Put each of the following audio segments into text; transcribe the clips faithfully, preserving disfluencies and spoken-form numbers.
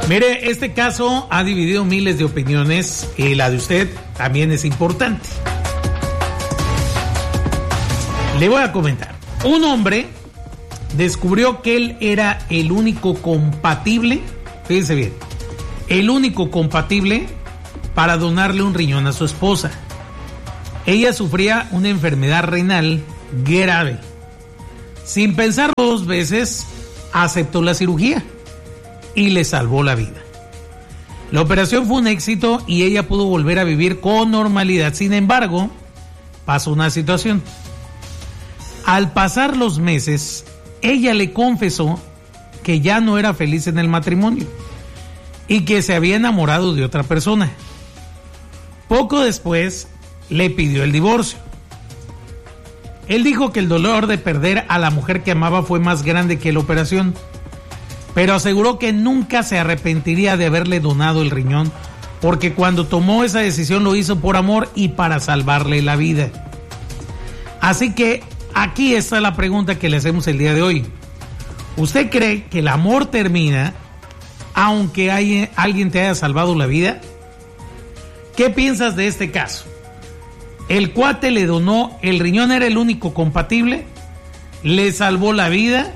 Mire, este caso ha dividido miles de opiniones y la de usted también es importante. Le voy a comentar. Un hombre descubrió que él era el único compatible, fíjense bien, el único compatible para donarle un riñón a su esposa. Ella sufría una enfermedad renal grave. Sin pensar dos veces, aceptó la cirugía y le salvó la vida. La operación fue un éxito y ella pudo volver a vivir con normalidad. Sin embargo, pasó una situación. Al pasar los meses, ella le confesó que ya no era feliz en el matrimonio y que se había enamorado de otra persona. Poco después, le pidió el divorcio. Él dijo que el dolor de perder a la mujer que amaba fue más grande que la operación, pero aseguró que nunca se arrepentiría de haberle donado el riñón, porque cuando tomó esa decisión lo hizo por amor y para salvarle la vida. Así que aquí está la pregunta que le hacemos el día de hoy. ¿Usted cree que el amor termina aunque hay, alguien te haya salvado la vida? ¿Qué piensas de este caso? El cuate le donó el riñón, era el único compatible, le salvó la vida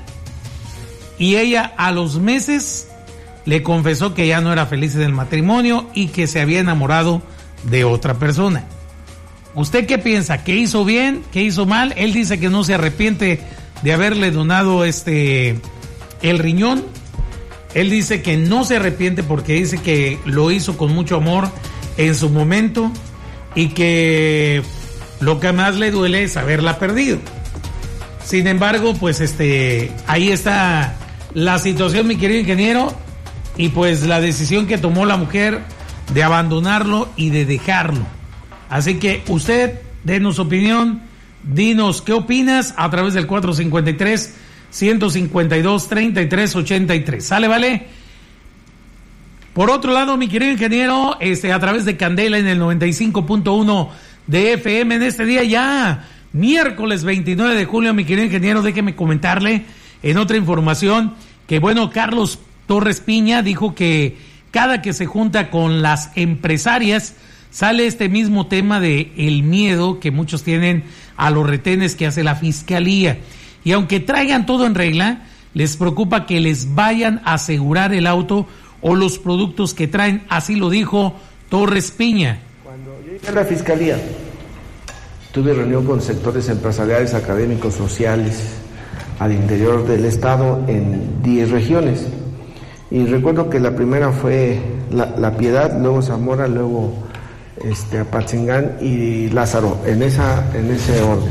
y ella a los meses le confesó que ya no era feliz en el matrimonio y que se había enamorado de otra persona. ¿Usted qué piensa? ¿Qué hizo bien? ¿Qué hizo mal? Él dice que no se arrepiente de haberle donado este el riñón. Él dice que no se arrepiente porque dice que lo hizo con mucho amor en su momento y que lo que más le duele es haberla perdido. Sin embargo, pues este ahí está la situación, mi querido ingeniero, y pues la decisión que tomó la mujer de abandonarlo y de dejarlo. Así que usted, denos su opinión, dinos qué opinas a través del cuatro cinco tres, uno cinco dos, tres tres ocho tres. ¿Sale, vale? Por otro lado, mi querido ingeniero, este, a través de Candela en el noventa y cinco punto uno de F M en este día ya, miércoles veintinueve de julio, mi querido ingeniero, déjeme comentarle en otra información que, bueno, Carlos Torres Piña dijo que cada que se junta con las empresarias sale este mismo tema de el miedo que muchos tienen a los retenes que hace la Fiscalía. Y aunque traigan todo en regla, les preocupa que les vayan a asegurar el auto o los productos que traen, así lo dijo Torres Piña. Cuando yo llegué a la Fiscalía, tuve reunión con sectores empresariales, académicos, sociales, al interior del estado en diez regiones. Y recuerdo que la primera fue La, la Piedad, luego Zamora, luego este, Apatzingán y Lázaro, en, esa, en ese orden.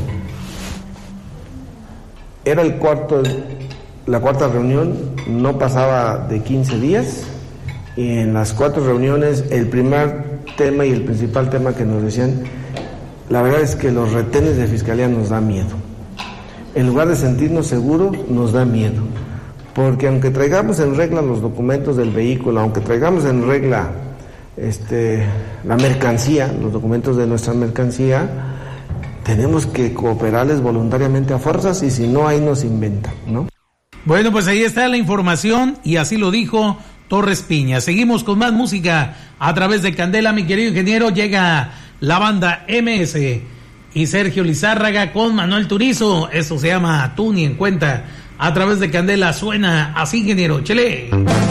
Era el cuarto, la cuarta reunión, no pasaba de quince días. Y en las cuatro reuniones, el primer tema y el principal tema que nos decían, la verdad es que los retenes de Fiscalía nos da miedo. En lugar de sentirnos seguros, nos da miedo. Porque aunque traigamos en regla los documentos del vehículo, aunque traigamos en regla este, la mercancía, los documentos de nuestra mercancía, tenemos que cooperarles voluntariamente a fuerzas y si no, ahí nos inventan, ¿no? Bueno, pues ahí está la información y así lo dijo Torres Piña. Seguimos con más música a través de Candela, mi querido ingeniero. Llega la banda M S y Sergio Lizárraga con Manuel Turizo. Eso se llama Tú ni en cuenta. A través de Candela suena así, ingeniero. Chele.